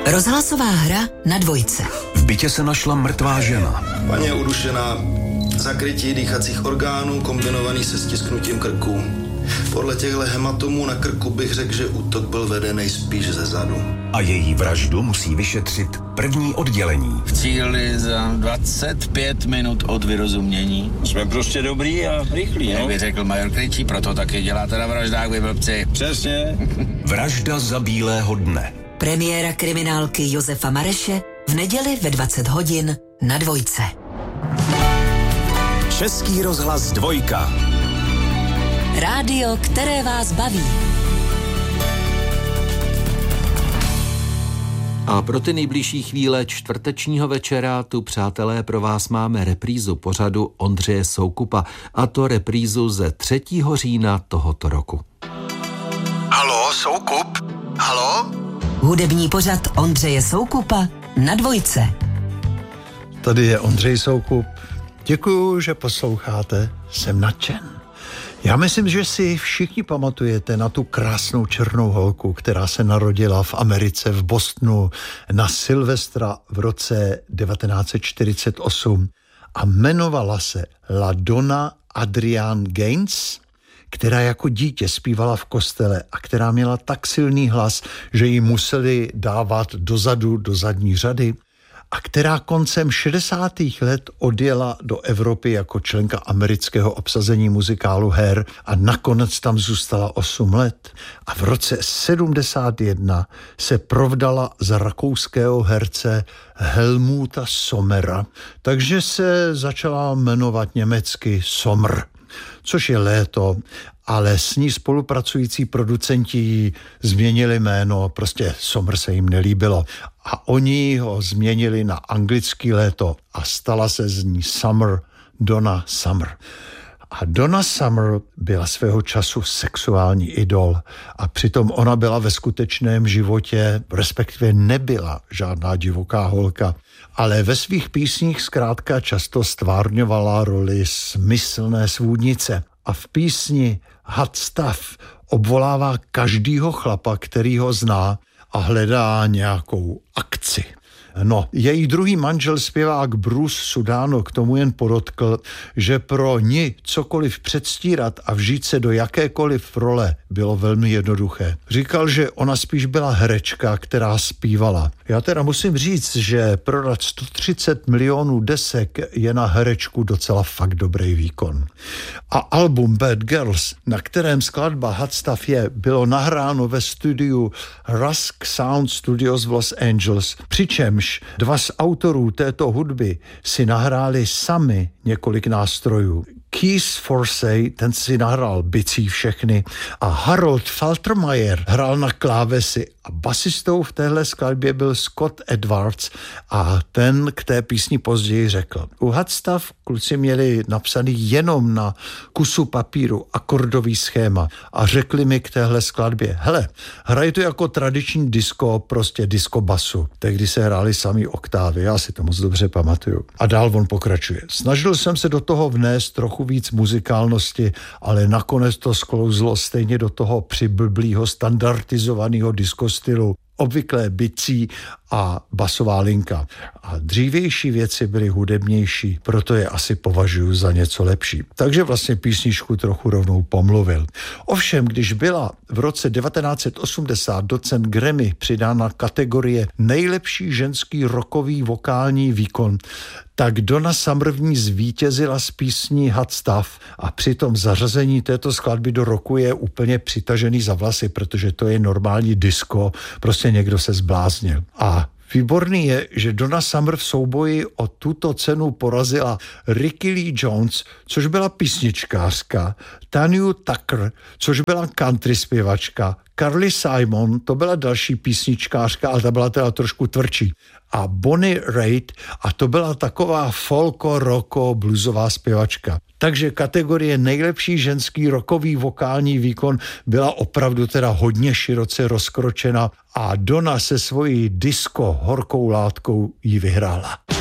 Rozhlasová hra na Dvojce. V bytě se našla mrtvá žena. Paní je udušená, zakrytí dýchacích orgánů kombinovaný se stisknutím krku. Podle těchto hematomů na krku bych řekl, že útok byl vedený spíš ze zadu. A její vraždu musí vyšetřit první oddělení. V cíli za 25 minut od vyrozumění. Jsme prostě dobrý a rychlí, Jak no? by řekl major Krejčí, proto taky děláte na vraždách, vy blbci. Přesně. Vražda za bílého dne. Premiéra kriminálky Josefa Mareše v neděli ve 20 hodin na Dvojce. Český rozhlas Dvojka. Rádio, které vás baví. A pro ty nejbližší chvíle čtvrtečního večera tu, přátelé, pro vás máme reprízu pořadu Ondřeje Soukupa, a to reprízu ze 3. října tohoto roku. Haló, Soukup? Haló? Hudební pořad Ondřeje Soukupa na Dvojce. Tady je Ondřej Soukup. Děkuju, že posloucháte. Jsem nadšen. Já myslím, že si všichni pamatujete na tu krásnou černou holku, která se narodila v Americe, v Bostonu na Silvestra v roce 1948 a jmenovala se LaDonna Adrienne Gaines, která jako dítě zpívala v kostele a která měla tak silný hlas, že ji museli dávat dozadu, do zadní řady, a která koncem 60. let odjela do Evropy jako členka amerického obsazení muzikálu Hair a nakonec tam zůstala 8 let. A v roce 71 se provdala za rakouského herce Helmuta Sommera, takže se začala jmenovat německy Sommer, což je léto, ale s ní spolupracující producenti jí změnili jméno, prostě Sommer se jim nelíbilo. A oni ho změnili na anglický léto a stala se z ní Summer, Donna Summer. A Donna Summer byla svého času sexuální idol a přitom ona byla ve skutečném životě, respektive nebyla žádná divoká holka, ale ve svých písních zkrátka často stvárňovala roli smyslné svůdnice. A v písni Hot Stuff obvolává každýho chlapa, který ho zná a hledá nějakou akci. No, její druhý manžel, zpěvák Bruce Sudano, k tomu jen podotkl, že pro ní cokoliv předstírat a vžít se do jakékoliv role bylo velmi jednoduché. Říkal, že ona spíš byla herečka, která zpívala. Já teda musím říct, že prodat 130 milionů desek je na herečku docela fakt dobrý výkon. A album Bad Girls, na kterém skladba Hot Stuff je, bylo nahráno ve studiu Rusk Sound Studios v Los Angeles, přičemž dva z autorů této hudby si nahráli sami několik nástrojů. Keith Forsey, ten si nahrál bicí všechny, a Harold Faltermeyer hrál na klávesi a basistou v téhle skladbě byl Scott Edwards a ten k té písni později řekl: u Hot Stuff kluci měli napsaný jenom na kusu papíru akordový schéma a řekli mi k téhle skladbě: hele, hraj to jako tradiční disco, prostě disco basu. Tehdy se hráli samý oktávy, já si to moc dobře pamatuju. A dál on pokračuje: snažil jsem se do toho vnést trochu víc muzikálnosti, ale nakonec to sklouzlo stejně do toho přiblblýho standardizovaného disco stylu, obvyklé bicí a basová linka. A dřívější věci byly hudebnější, proto je asi považuji za něco lepší. Takže vlastně písničku trochu rovnou pomluvil. Ovšem, když byla v roce 1980 do cen Grammy přidána kategorie nejlepší ženský rockový vokální výkon, tak Donna Summer v ní zvítězila s písní Hot Stuff a přitom zařazení této skladby do roku je úplně přitažený za vlasy, protože to je normální disco, prostě někdo se zbláznil. A výborný je, že Donna Summer v souboji o tuto cenu porazila Ricky Lee Jones, což byla písničkářka, Tanya Tucker, což byla country zpěvačka, Carly Simon, to byla další písničkářka, ale ta byla teda trošku tvrdší, a Bonnie Raitt, a to byla taková folko-rocko bluesová zpěvačka. Takže kategorie nejlepší ženský rockový vokální výkon byla opravdu teda hodně široce rozkročena a Donna se svojí disco horkou látkou ji vyhrála.